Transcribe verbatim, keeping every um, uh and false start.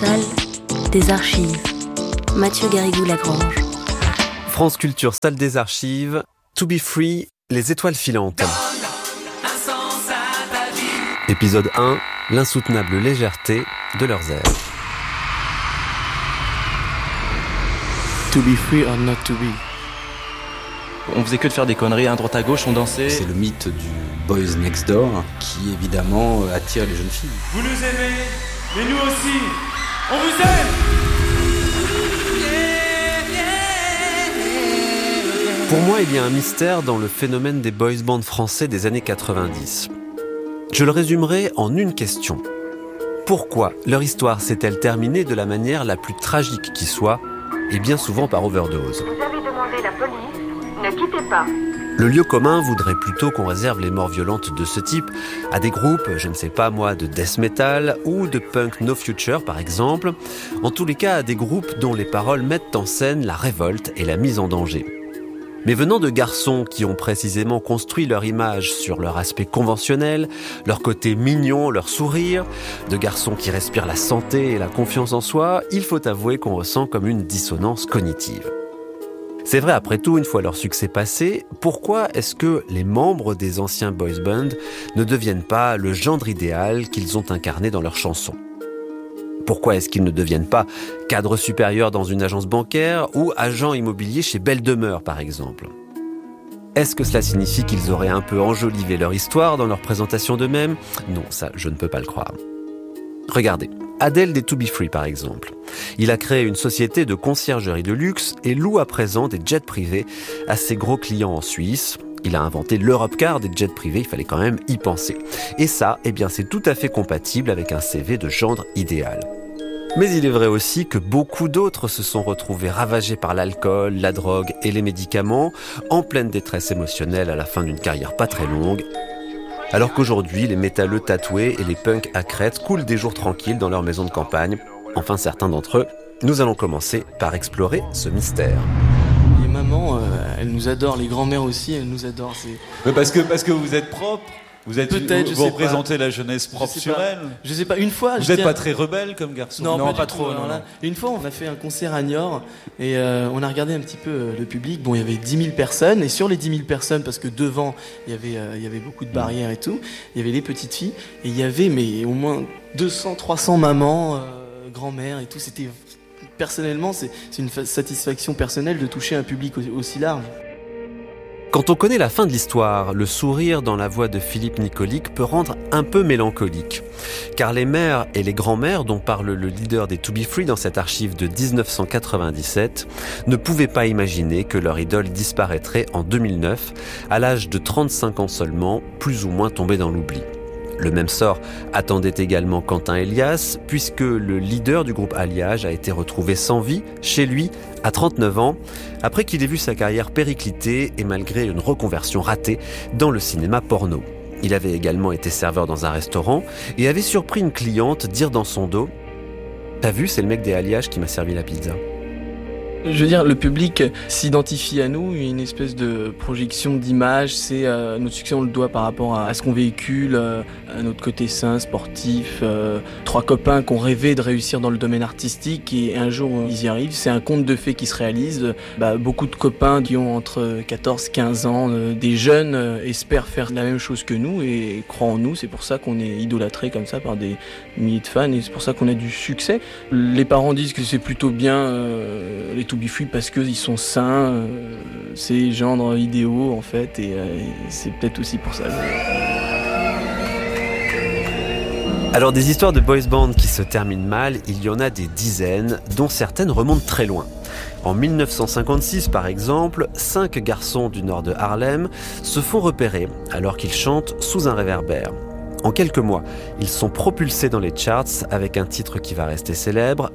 Salle des archives. Mathieu Garrigou-Lagrange. France Culture, salle des archives. To be free, les étoiles filantes. Épisode un, l'insoutenable légèreté de leurs airs. To be free or not to be. On faisait que de faire des conneries, à droite à gauche, on dansait. C'est le mythe du Boys Next Door qui évidemment attire les jeunes filles. Vous nous aimez, mais nous aussi, on vous aime. Pour moi, il y a un mystère dans le phénomène des boys bands français des années quatre-vingt-dix. Je le résumerai en une question. Pourquoi leur histoire s'est-elle terminée de la manière la plus tragique qui soit, et bien souvent par overdose ? Vous avez demandé la police, ne quittez pas. Le lieu commun voudrait plutôt qu'on réserve les morts violentes de ce type à des groupes, je ne sais pas moi, de death metal ou de punk no future par exemple. En tous les cas, à des groupes dont les paroles mettent en scène la révolte et la mise en danger. Mais venant de garçons qui ont précisément construit leur image sur leur aspect conventionnel, leur côté mignon, leur sourire, de garçons qui respirent la santé et la confiance en soi, il faut avouer qu'on ressent comme une dissonance cognitive. C'est vrai, après tout, une fois leur succès passé, pourquoi est-ce que les membres des anciens boys bands ne deviennent pas le gendre idéal qu'ils ont incarné dans leurs chansons ? Pourquoi est-ce qu'ils ne deviennent pas cadres supérieurs dans une agence bancaire ou agents immobiliers chez Belle Demeure, par exemple ? Est-ce que cela signifie qu'ils auraient un peu enjolivé leur histoire dans leur présentation d'eux-mêmes ? Non, ça, je ne peux pas le croire. Regardez, Adèle des To Be Free, par exemple. Il a créé une société de conciergerie de luxe et loue à présent des jets privés à ses gros clients en Suisse. Il a inventé l'Europe-Car des jets privés, il fallait quand même y penser. Et ça, eh bien, c'est tout à fait compatible avec un C V de gendre idéal. Mais il est vrai aussi que beaucoup d'autres se sont retrouvés ravagés par l'alcool, la drogue et les médicaments, en pleine détresse émotionnelle à la fin d'une carrière pas très longue. Alors qu'aujourd'hui, les métalleux tatoués et les punks à crête coulent des jours tranquilles dans leur maison de campagne. Enfin, certains d'entre eux. Nous allons commencer par explorer ce mystère. Les mamans, euh, elles nous adorent, les grands-mères aussi, elles nous adorent. C'est... Mais parce que parce que vous êtes propre, vous êtes Peut-être, vous, je vous sais représentez pas. La jeunesse propre sur pas. elle. Je sais pas. Une fois, vous je n'êtes tiens... pas très rebelle comme garçon. Non, non pas, pas du trop. tout, Non, là. non. Une fois, on a fait un concert à Niort et euh, on a regardé un petit peu euh, le public. Bon, il y avait dix mille personnes et sur les dix mille personnes, parce que devant, il y avait euh, il y avait beaucoup de barrières et tout. Il y avait les petites filles et il y avait mais au moins deux cents, trois cents mamans, euh, grand-mères et tout. C'était personnellement, c'est, c'est une satisfaction personnelle de toucher un public aussi large. Quand on connaît la fin de l'histoire, le sourire dans la voix de Philippe Nicolic peut rendre un peu mélancolique. Car les mères et les grands-mères dont parle le leader des To Be Free dans cette archive de dix-neuf cent quatre-vingt-dix-sept ne pouvaient pas imaginer que leur idole disparaîtrait en deux mille neuf, à l'âge de trente-cinq ans seulement, plus ou moins tombé dans l'oubli. Le même sort attendait également Quentin Elias, puisque le leader du groupe Alliage a été retrouvé sans vie, chez lui, à trente-neuf ans, après qu'il ait vu sa carrière péricliter et malgré une reconversion ratée dans le cinéma porno. Il avait également été serveur dans un restaurant et avait surpris une cliente dire dans son dos « T'as vu, c'est le mec des Alliages qui m'a servi la pizza ». Je veux dire, le public s'identifie à nous, une espèce de projection d'image. C'est euh, notre succès, on le doit par rapport à, à ce qu'on véhicule, euh, à notre côté sain, sportif. Euh, trois copains qui ont rêvé de réussir dans le domaine artistique et un jour ils y arrivent. C'est un conte de fées qui se réalise. Bah, beaucoup de copains qui ont entre quatorze et quinze ans, euh, des jeunes euh, espèrent faire la même chose que nous et croient en nous. C'est pour ça qu'on est idolâtrés comme ça par des milliers de fans et c'est pour ça qu'on a du succès. Les parents disent que c'est plutôt bien euh, les To Be Free parce qu'ils sont sains, euh, c'est gendres idéaux en fait, et, euh, et c'est peut-être aussi pour ça. Alors des histoires de boys band qui se terminent mal, il y en a des dizaines, dont certaines remontent très loin. En dix-neuf cent cinquante-six, par exemple, cinq garçons du nord de Harlem se font repérer alors qu'ils chantent sous un réverbère. En quelques mois, ils sont propulsés dans les charts avec un titre qui va rester célèbre,